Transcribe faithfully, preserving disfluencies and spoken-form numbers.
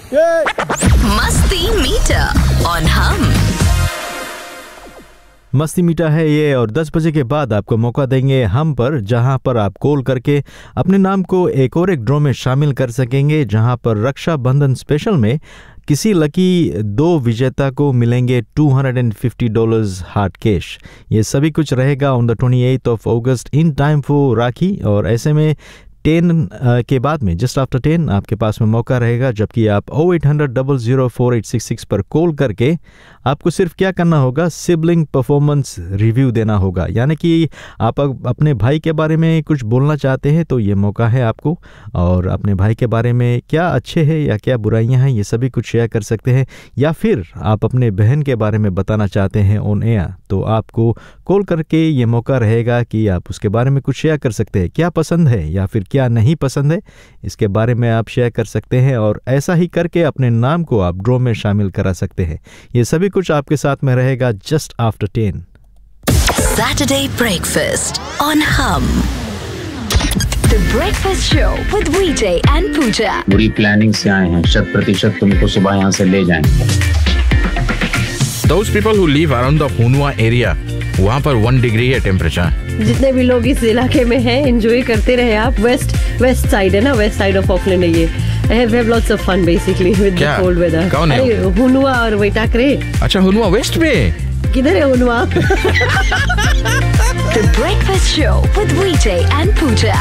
मस्ती metre on हम। मस्ती मीठा है ये, और दस बजे के बाद आपको मौका देंगे हम पर, जहां पर आप कॉल करके अपने नाम को एक और एक ड्रॉ में शामिल कर सकेंगे, जहां पर रक्षाबंधन स्पेशल में किसी लकी दो विजेता को मिलेंगे two hundred fifty dollars hard cash. ये सभी कुछ रहेगा on the twenty eight of August in time for राखी, और ऐसे में टेन के बाद में जस्ट आफ्टर टेन आपके पास में मौका रहेगा, जबकि आप ओ eight hundred double zero four eight six six पर कॉल करके आपको सिर्फ क्या करना होगा, सिबलिंग परफॉर्मेंस रिव्यू देना होगा। यानी कि आप अपने भाई के बारे में कुछ बोलना चाहते हैं तो ये मौका है आपको, और अपने भाई के बारे में क्या अच्छे हैं या क्या बुराइयां हैं ये सभी कुछ शेयर कर सकते हैं, या फिर आप अपने बहन के बारे में बताना चाहते हैं ऑन एयर, तो आपको कॉल करके ये मौका रहेगा कि आप उसके बारे में कुछ शेयर कर सकते हैं। क्या पसंद है या फिर क्या नहीं पसंद है इसके बारे में आप शेयर कर सकते हैं, और ऐसा ही करके अपने नाम को आप ड्रॉ में शामिल करा सकते हैं। ये सभी कुछ आपके साथ में रहेगा just after ten. Saturday breakfast on Hum. The breakfast show with Vijay and Pooja. बुरी प्लानिंग से आए हैं, शत प्रतिशत तुमको सुबह यहाँ से ले जाएंगे। Those people who live around the Hunua area, वहाँ पर वन डिग्री है टेम्परेचर। जितने भी लोग इस इलाके में हैं, एंजॉय करते रहे आप। वेस्ट वेस्ट साइड है ना, वेस्ट साइड ऑफ ऑकलैंड है ये। I have have lots of fun basically with the cold weather. कौन है? अरे हुनुआ और वैटाकरे। अच्छा, हुनुआ वेस्ट में? किधर है हुनुआ? The breakfast show with Vijay and Pooja.